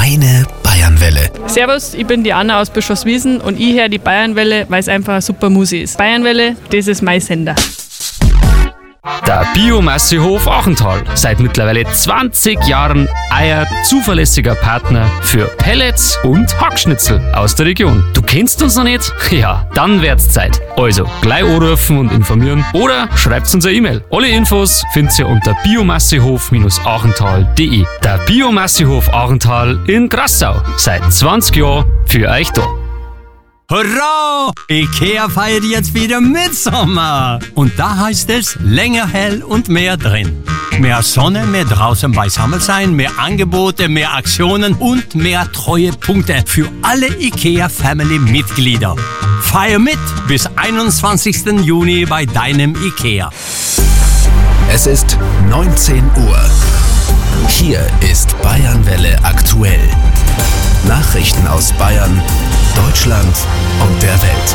Deine Bayernwelle. Servus, ich bin die Anna aus Bischofswiesen und ich höre die Bayernwelle, weil es einfach eine super Musik ist. Bayernwelle, das ist mein Sender. Der Biomassehof Achental. Seit mittlerweile 20 Jahren euer zuverlässiger Partner für Pellets und Hackschnitzel aus der Region. Du kennst uns noch nicht? Ja, dann wird's Zeit. Also gleich anrufen und informieren oder schreibt uns eine E-Mail. Alle Infos findet ihr unter biomassehof-achental.de. Der Biomassehof Achental in Grassau. Seit 20 Jahren für euch da. Hurra! IKEA feiert jetzt wieder Mitsommer. Und da heißt es länger hell und mehr drin. Mehr Sonne, mehr draußen beisammen sein, mehr Angebote, mehr Aktionen und mehr Treuepunkte für alle IKEA-Family-Mitglieder. Feier mit bis 21. Juni bei deinem IKEA. Es ist 19 Uhr. Hier ist Bayernwelle aktuell. Nachrichten aus Bayern, Deutschland und der Welt.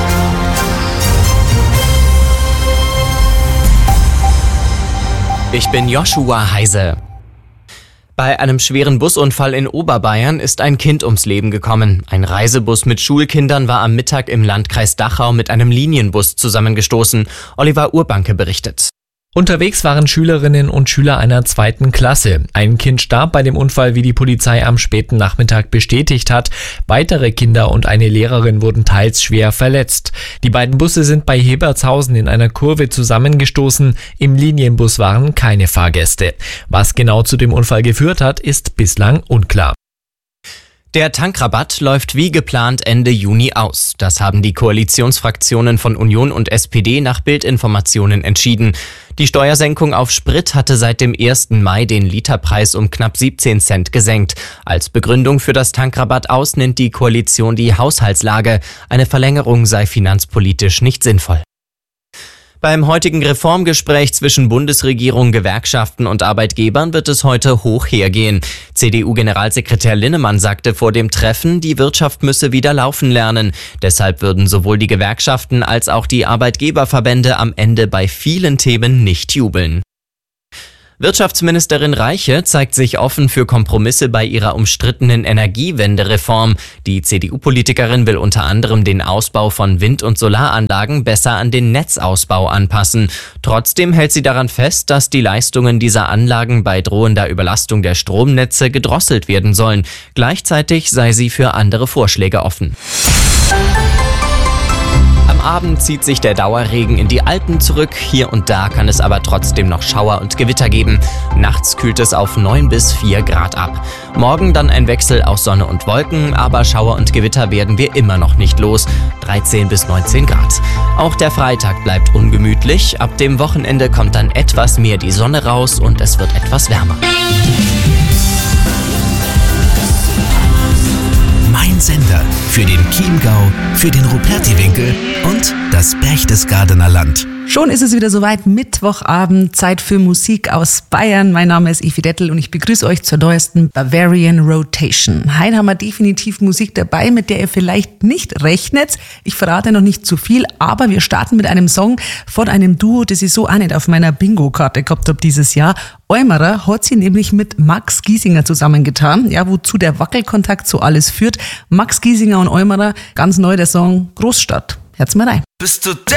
Ich bin Joshua Heise. Bei einem schweren Busunfall in Oberbayern ist ein Kind ums Leben gekommen. Ein Reisebus mit Schulkindern war am Mittag im Landkreis Dachau mit einem Linienbus zusammengestoßen. Oliver Urbanke berichtet. Unterwegs waren Schülerinnen und Schüler einer 2. Klasse. Ein Kind starb bei dem Unfall, wie die Polizei am späten Nachmittag bestätigt hat. Weitere Kinder und eine Lehrerin wurden teils schwer verletzt. Die beiden Busse sind bei Hebertshausen in einer Kurve zusammengestoßen. Im Linienbus waren keine Fahrgäste. Was genau zu dem Unfall geführt hat, ist bislang unklar. Der Tankrabatt läuft wie geplant Ende Juni aus. Das haben die Koalitionsfraktionen von Union und SPD nach Bildinformationen entschieden. Die Steuersenkung auf Sprit hatte seit dem 1. Mai den Literpreis um knapp 17 Cent gesenkt. Als Begründung für das Tankrabatt aus nennt die Koalition die Haushaltslage. Eine Verlängerung sei finanzpolitisch nicht sinnvoll. Beim heutigen Reformgespräch zwischen Bundesregierung, Gewerkschaften und Arbeitgebern wird es heute hoch hergehen. CDU-Generalsekretär Linnemann sagte vor dem Treffen, die Wirtschaft müsse wieder laufen lernen. Deshalb würden sowohl die Gewerkschaften als auch die Arbeitgeberverbände am Ende bei vielen Themen nicht jubeln. Wirtschaftsministerin Reiche zeigt sich offen für Kompromisse bei ihrer umstrittenen Energiewendereform. Die CDU-Politikerin will unter anderem den Ausbau von Wind- und Solaranlagen besser an den Netzausbau anpassen. Trotzdem hält sie daran fest, dass die Leistungen dieser Anlagen bei drohender Überlastung der Stromnetze gedrosselt werden sollen. Gleichzeitig sei sie für andere Vorschläge offen. Am Abend zieht sich der Dauerregen in die Alpen zurück. Hier und da kann es aber trotzdem noch Schauer und Gewitter geben. Nachts kühlt es auf 9 bis 4 Grad ab. Morgen dann ein Wechsel aus Sonne und Wolken, aber Schauer und Gewitter werden wir immer noch nicht los. 13 bis 19 Grad. Auch der Freitag bleibt ungemütlich. Ab dem Wochenende kommt dann etwas mehr die Sonne raus und es wird etwas wärmer. Mein Sender für den Chiemgau, für den Rupertiwinkel und das Berchtesgadener Land. Schon ist es wieder soweit, Mittwochabend, Zeit für Musik aus Bayern. Mein Name ist Evi Dettel und ich begrüße euch zur neuesten Bavarian Rotation. Heute haben wir definitiv Musik dabei, mit der ihr vielleicht nicht rechnet. Ich verrate noch nicht zu viel, aber wir starten mit einem Song von einem Duo, das ich so auch nicht auf meiner Bingo-Karte gehabt habe dieses Jahr. Eumerer hat sie nämlich mit Max Giesinger zusammengetan, ja, wozu der Wackelkontakt so alles führt. Max Giesinger und Eumerer, ganz neu der Song Großstadt. Hört's mal rein. Bist du